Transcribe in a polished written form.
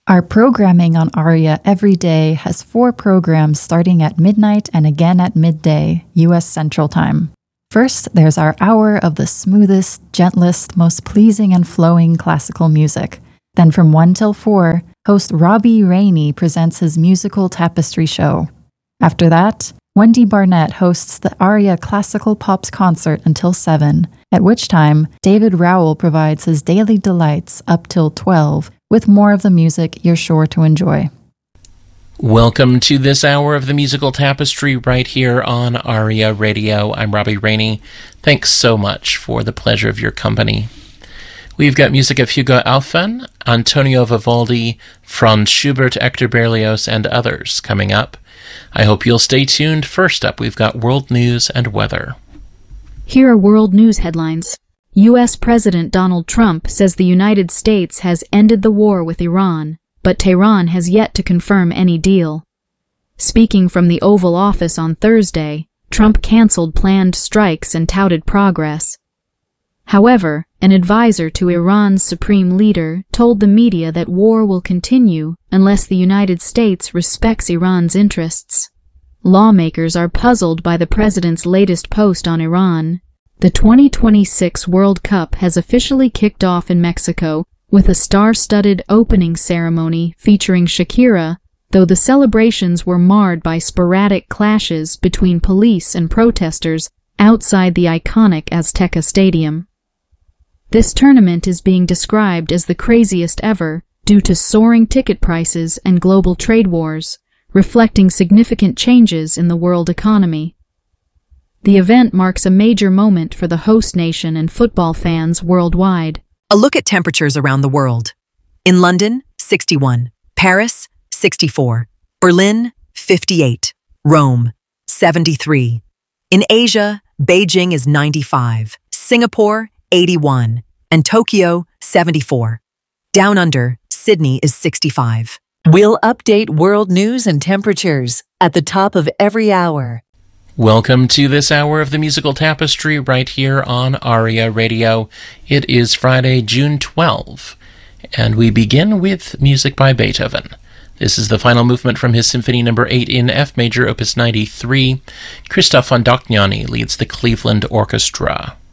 Our programming on ARIA every day has 4 programs starting at midnight and again at midday, U.S. Central Time. First, there's our hour of the smoothest, gentlest, most pleasing and flowing classical music. Then from 1 till 4, host Robbie Rainey presents his musical tapestry show. After that, Wendy Barnett hosts the ARIA Classical Pops concert until 7, at which time David Rowell provides his daily delights up till 12, with more of the music you're sure to enjoy. Welcome to this hour of the Musical Tapestry right here on ARIA Radio. I'm Robbie Rainey. Thanks so much for the pleasure of your company. We've got music of Hugo Aufmann, Antonio Vivaldi, Franz Schubert, Hector Berlioz, and others coming up. I hope you'll stay tuned. First up, we've got world news and weather. Here are world news headlines. U.S. President Donald Trump says the United States has ended the war with Iran, but Tehran has yet to confirm any deal. Speaking from the Oval Office on Thursday, Trump canceled planned strikes and touted progress. However, an advisor to Iran's supreme leader told the media that war will continue unless the United States respects Iran's interests. Lawmakers are puzzled by the president's latest post on Iran. The 2026 World Cup has officially kicked off in Mexico with a star-studded opening ceremony featuring Shakira, though the celebrations were marred by sporadic clashes between police and protesters outside the iconic Azteca Stadium. This tournament is being described as the craziest ever due to soaring ticket prices and global trade wars, reflecting significant changes in the world economy. The event marks a major moment for the host nation and football fans worldwide. A look at temperatures around the world. In London, 61. Paris, 64. Berlin, 58. Rome, 73. In Asia, Beijing is 95. Singapore, 81. And Tokyo, 74. Down under, Sydney is 65. We'll update world news and temperatures at the top of every hour. Welcome to this hour of the Musical Tapestry right here on ARIA Radio. It is Friday, June 12, and we begin with music by Beethoven. This is the final movement from his Symphony No. 8 in F major, opus 93. Christoph von Dohnányi leads the Cleveland Orchestra.